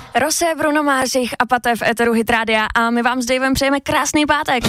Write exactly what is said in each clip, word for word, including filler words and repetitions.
Rosé, Bruno Mars, a Paté v éteru Hit Rádia a my vám s Davem přejeme krásný pátek.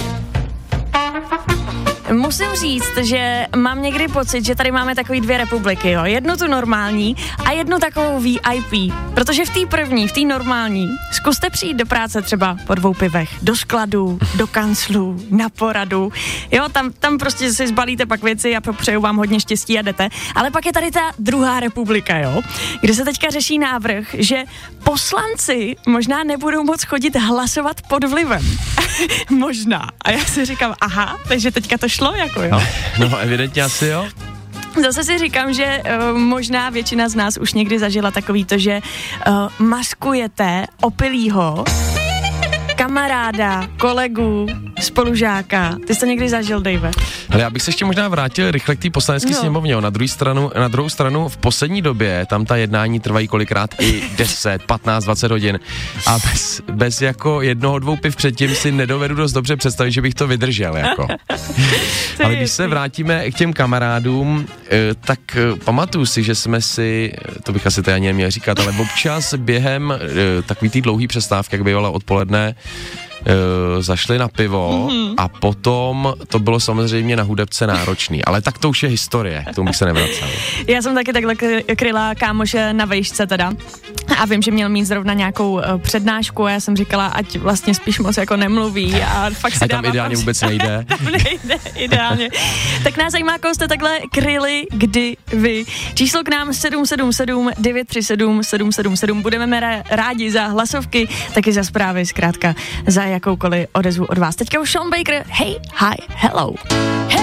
Musím říct, že mám někdy pocit, že tady máme takový dvě republiky, jo. Jednu tu normální a jednu takovou V I P. Protože v té první, v té normální, zkuste přijít do práce třeba po dvou pivech, do skladu, do kanclu, na poradu. Jo, tam, tam prostě si zbalíte pak věci a přeju vám hodně štěstí a jdete. Ale pak je tady ta druhá republika, jo, kde se teďka řeší návrh, že poslanci možná nebudou moc chodit hlasovat pod vlivem. Možná. A já si říkám, aha, takže teďka to šlo, jako jo. No, evidentně asi jo. Zase si říkám, že uh, možná většina z nás už někdy zažila takový to, že uh, maskujete opilýho kamaráda, kolegu, spolužáka. Ty jsi to někdy zažil, Dave? Ale já bych se ještě možná vrátil rychle k té poslanecké no. sněmovně. Na druhou stranu, na druhou stranu v poslední době tam ta jednání trvají kolikrát i deset, patnáct, dvacet hodin a bez, bez jako jednoho, dvou piv předtím si nedovedu dost dobře představit, že bych to vydržel, jako. Ale když se vrátíme k těm kamarádům, tak pamatuju si, že jsme si, to bych asi tady ani neměl říkat, ale občas během takový té dlouhý přestávky, jak bývala odpoledne, Uh, zašli na pivo mm-hmm. a potom to bylo samozřejmě na hudebce náročný, ale tak to už je historie, k tomu bych se nevracel. Já jsem taky takhle kryla kámoše na vejšce teda a vím, že měl mít zrovna nějakou uh, přednášku a já jsem říkala, ať vlastně spíš moc jako nemluví a fakt si a tam ideálně pak... vůbec nejde. Tam nejde, ideálně. Tak nás zajímá, koho jste takhle kryli, kdy vy. Číslo k nám sedm sedm sedm devět tři sedm sedm sedm sedm. Budeme rádi za hlasovky, taky za zprávy, zkrátka za jakoukoliv odezvu od vás. Teďka už Sean Baker, hey, hi, hello. Hey.